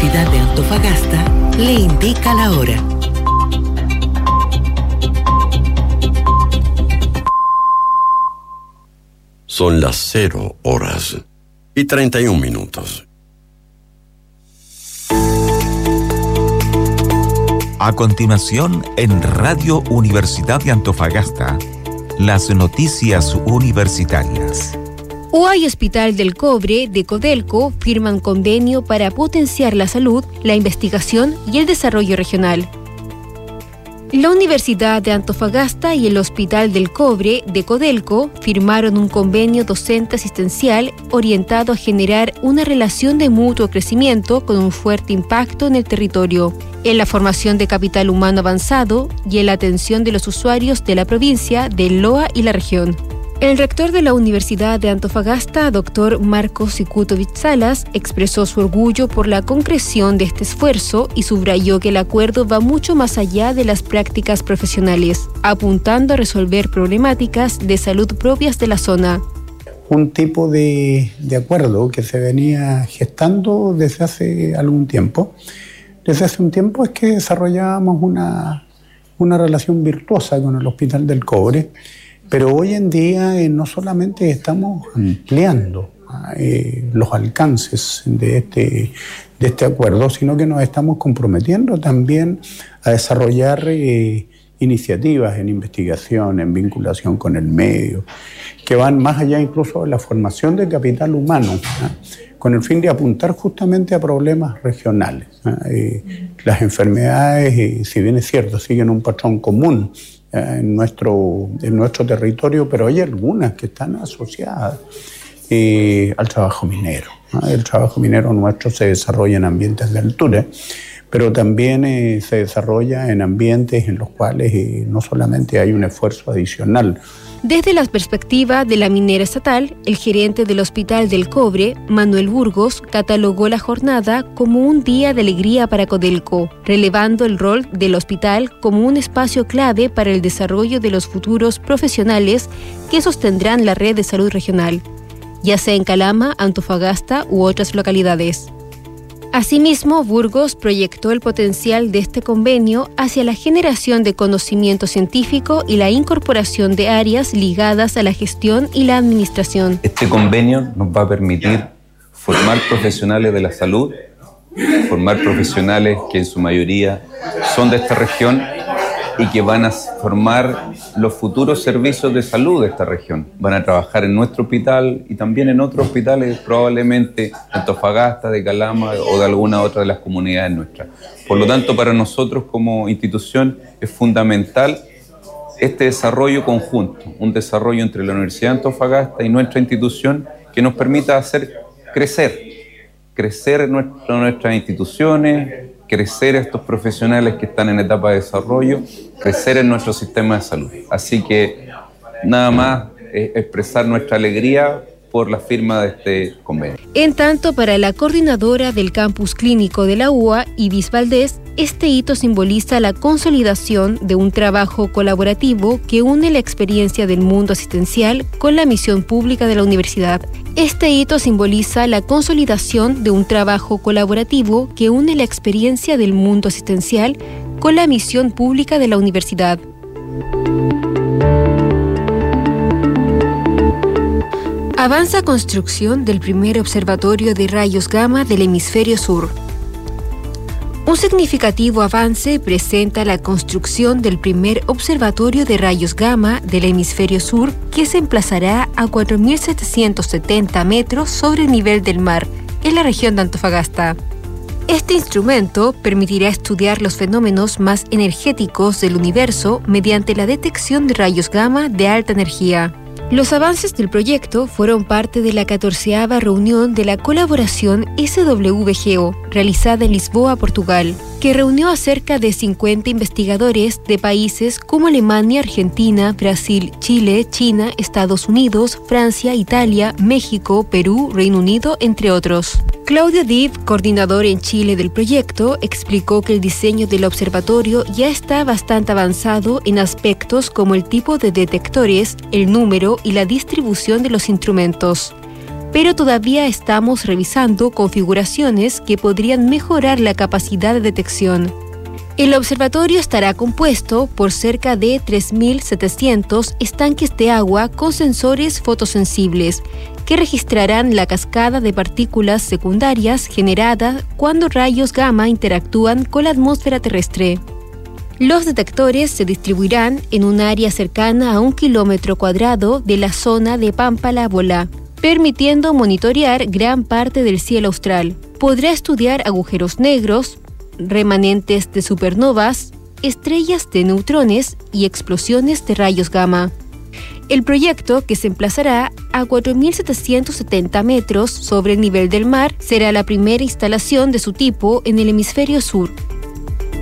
Universidad de Antofagasta le indica la hora. Son las 0:31. A continuación, en Radio Universidad de Antofagasta, las noticias universitarias. UA y Hospital del Cobre de Codelco firman convenio para potenciar la salud, la investigación y el desarrollo regional. La Universidad de Antofagasta y el Hospital del Cobre de Codelco firmaron un convenio docente asistencial orientado a generar una relación de mutuo crecimiento con un fuerte impacto en el territorio, en la formación de capital humano avanzado y en la atención de los usuarios de la provincia de Loa y la región. El rector de la Universidad de Antofagasta, Dr. Marcos Sikutovich Salas, expresó su orgullo por la concreción de este esfuerzo y subrayó que el acuerdo va mucho más allá de las prácticas profesionales, apuntando a resolver problemáticas de salud propias de la zona. Un tipo de acuerdo que se venía gestando desde hace algún tiempo. Desde hace un tiempo es que desarrollábamos una relación virtuosa con el Hospital del Cobre. Pero hoy en día no solamente estamos ampliando los alcances de este acuerdo, sino que nos estamos comprometiendo también a desarrollar iniciativas en investigación, en vinculación con el medio, que van más allá incluso de la formación de capital humano, con el fin de apuntar justamente a problemas regionales. Las enfermedades, si bien es cierto, siguen un patrón común en nuestro territorio, pero hay algunas que están asociadas al trabajo minero. El trabajo minero nuestro se desarrolla en ambientes de altura, pero también se desarrolla en ambientes en los cuales no solamente hay un esfuerzo adicional. Desde la perspectiva de la minera estatal, el gerente del Hospital del Cobre, Manuel Burgos, catalogó la jornada como un día de alegría para Codelco, relevando el rol del hospital como un espacio clave para el desarrollo de los futuros profesionales que sostendrán la red de salud regional, ya sea en Calama, Antofagasta u otras localidades. Asimismo, Burgos proyectó el potencial de este convenio hacia la generación de conocimiento científico y la incorporación de áreas ligadas a la gestión y la administración. Este convenio nos va a permitir formar profesionales de la salud, formar profesionales que en su mayoría son de esta región y que van a formar los futuros servicios de salud de esta región. Van a trabajar en nuestro hospital y también en otros hospitales, probablemente de Antofagasta, de Calama o de alguna otra de las comunidades nuestras. Por lo tanto, para nosotros como institución es fundamental este desarrollo conjunto, un desarrollo entre la Universidad de Antofagasta y nuestra institución que nos permita hacer crecer nuestras instituciones, crecer estos profesionales que están en etapa de desarrollo, crecer en nuestro sistema de salud. Así que nada más expresar nuestra alegría por la firma de este convenio. En tanto, para la coordinadora del campus clínico de la UA, Ibis Valdés, este hito simboliza la consolidación de un trabajo colaborativo que une la experiencia del mundo asistencial con la misión pública de la universidad. Este hito simboliza la consolidación de un trabajo colaborativo que une la experiencia del mundo asistencial con la misión pública de la universidad. Avanza construcción del primer observatorio de rayos gamma del hemisferio sur. Un significativo avance presenta la construcción del primer observatorio de rayos gamma del hemisferio sur, que se emplazará a 4.770 metros sobre el nivel del mar, en la región de Antofagasta. Este instrumento permitirá estudiar los fenómenos más energéticos del universo mediante la detección de rayos gamma de alta energía. Los avances del proyecto fueron parte de la 14ª reunión de la colaboración SWGO, realizada en Lisboa, Portugal, que reunió a cerca de 50 investigadores de países como Alemania, Argentina, Brasil, Chile, China, Estados Unidos, Francia, Italia, México, Perú, Reino Unido, entre otros. Claudio Div, coordinador en Chile del proyecto, explicó que el diseño del observatorio ya está bastante avanzado en aspectos como el tipo de detectores, el número y la distribución de los instrumentos. pero todavía estamos revisando configuraciones que podrían mejorar la capacidad de detección. El observatorio estará compuesto por cerca de 3.700 estanques de agua con sensores fotosensibles que registrarán la cascada de partículas secundarias generada cuando rayos gamma interactúan con la atmósfera terrestre. Los detectores se distribuirán en un área cercana a 1 kilómetro cuadrado de la zona de Pampalavola, permitiendo monitorear gran parte del cielo austral. Podrá estudiar agujeros negros, remanentes de supernovas, estrellas de neutrones y explosiones de rayos gamma. El proyecto, que se emplazará a 4.770 metros sobre el nivel del mar, será la primera instalación de su tipo en el hemisferio sur.